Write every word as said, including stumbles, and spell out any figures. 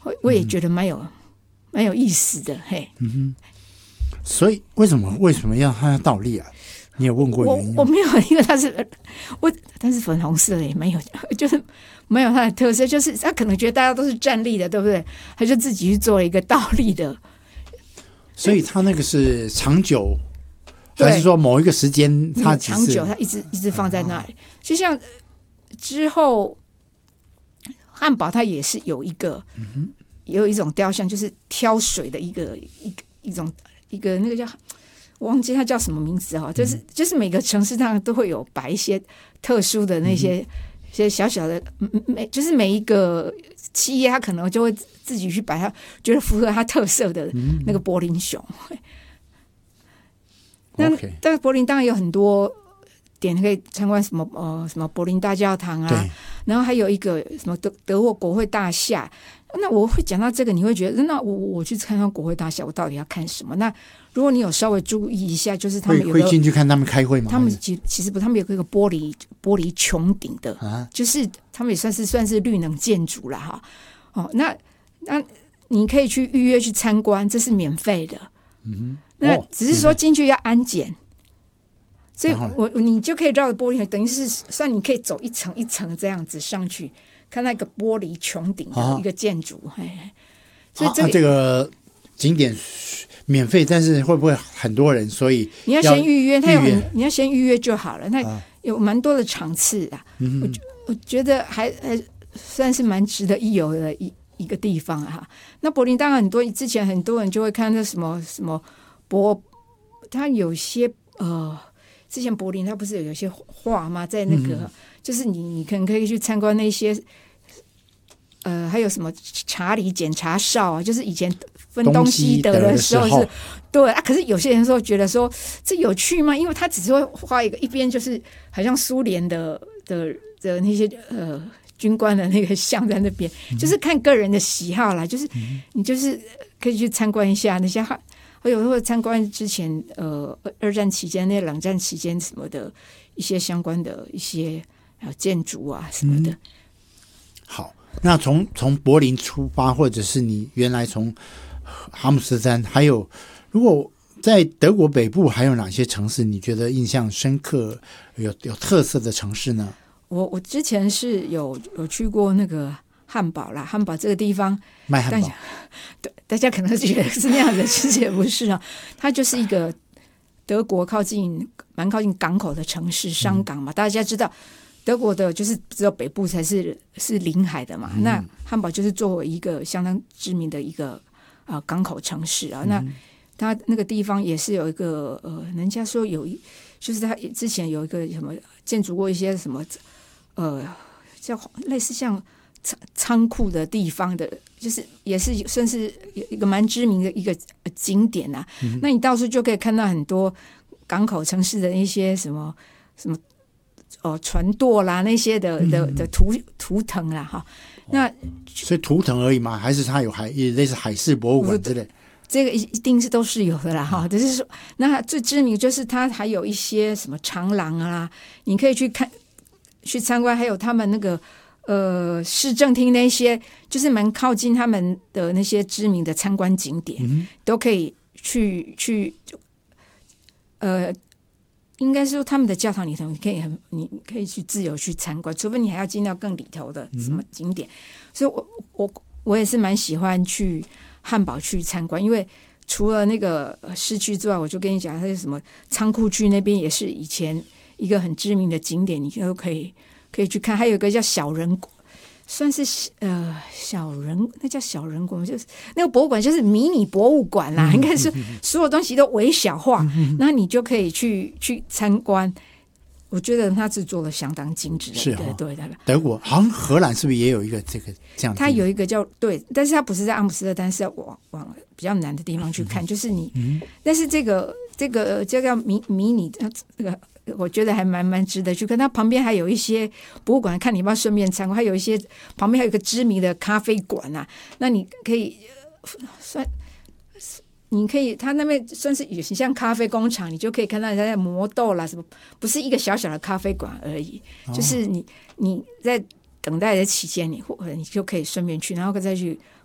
我也觉得蛮有、嗯、蛮有意思的。嘿， 嗯哼，所以为什么为什么要它倒立啊？你有问过原因吗？ 我我没有，因为它是我，但是粉红色的也没有，就是没有它的特色，就是他可能觉得大家都是站立的，对不对？他就自己去做了一个倒立的。 所以他那个是长久，还是说某一个时间他只是长久，他一直一直放在那里？啊、就像之后汉堡，它也是有一个、嗯、有一种雕像，就是挑水的一个一个一种一个那个叫。我忘记它叫什么名字哈，就是就是每个城市上都会有摆一些特殊的那些、嗯、些小小的，每就是每一个企业，它可能就会自己去摆它觉得符合它特色的那个柏林熊。嗯、那但是柏林当然有很多点可以参观，什么呃什么柏林大教堂啊，然后还有一个什么德德国国会大厦。那我会讲到这个，你会觉得那我我去看看国会大厦，我到底要看什么？那如果你有稍微注意一下，就是他们有会会进去看他们开会吗？ 他们其其实不，他们有一个玻璃玻璃穹顶的、啊，就是他们也算是算是绿能建筑了哈。哦，那那你可以去预约去参观，这是免费的。嗯，那只是说进去要安检。所以我你就可以绕着玻璃，等于是算你可以走一层一层这样子上去，看那个玻璃穹顶的一个建筑。啊、 所以这个、啊、这个景点免费，但是会不会很多人？所以你要先预约，他有很你要先预约就好了。那有蛮多的场次啊，嗯、我我觉得还还算是蛮值得一游的一一个地方哈、啊。那柏林当然很多，之前很多人就会看那什么什么柏，它有些呃。之前柏林它不是有些画吗？在那个、嗯、就是你你可能可以去参观那些，呃，还有什么查理检查哨啊，就是以前分东西德的时候是，候对啊。可是有些人说觉得说这有趣吗？因为他只是会画一个一边就是好像苏联的的的那些呃军官的那个像在那边、嗯，就是看个人的喜好啦。就是、嗯、你就是可以去参观一下那些。我有时候参观之前，呃，二战期间、那冷战期间什么的一些相关的一些建筑啊什么的。嗯、 好，那从从柏林出发，或者是你原来从哈姆斯特丹，还有如果在德国北部还有哪些城市你觉得印象深刻、有有特色的城市呢？ 我我之前是有有去过那个汉堡啦，汉堡这个地方卖汉堡。 对，大家可能觉得是那样的，其实也不是啊。它就是一个德国靠近蛮靠近港口的城市，商港嘛。嗯、大家知道，德国的就是只有北部才是是临海的嘛。嗯、那汉堡就是作为一个相当知名的一个呃港口城市啊。嗯、那它那个地方也是有一个呃，人家说有一，就是它之前有一个什么建筑过一些什么呃，叫类似像。仓库的地方的，就是也是算是一个蛮知名的一个景点啊。嗯、那你到处就可以看到很多港口城市的一些什么什么哦船舵啦那些的的的图图腾啦哈。那所以图腾而已吗？还是它有海也类似海事博物馆之类？ 这个一定是都是有的啦哈。只是说，那最知名就是它还有一些什么长廊啊，你可以去看去参观，还有他们那个。呃，市政厅那些就是蛮靠近他们的那些知名的参观景点，嗯、都可以去去。呃，应该说他们的教堂里头，你可以很你可以去自由去参观，除非你还要进到更里头的什么景点。嗯、所以我我我也是蛮喜欢去汉堡去参观，因为除了那个市区之外，我就跟你讲，它是什么仓库区那边也是以前一个很知名的景点，你都可以。可以去看，还有一个叫小人，算是呃小人，那叫小人国，就是那个博物馆，就是迷你博物馆啦，嗯、应该是所有东西都微小化，那、嗯、你就可以去去参观。我觉得它是做的相当精致的， 是、哦、 对对对。 德国好像荷兰是不是也有一个这个这样？ 它有一个叫对，但是它不是在阿姆斯特丹，是要往往比较南的地方去看，嗯、就是你，嗯、但是这个这个这个迷迷你这个。我觉得还蛮蛮值得去看，它旁边还有一些博物馆，看你要不要顺便参观。还有一些旁边还有一个知名的咖啡馆啊，那你可以算，你可以，它那边算是有些像咖啡工厂，你就可以看到人家在磨豆啦什么，不是一个小小的咖啡馆而已，哦、就是你你在等待的期间，你或者你就可以顺便去，然后再去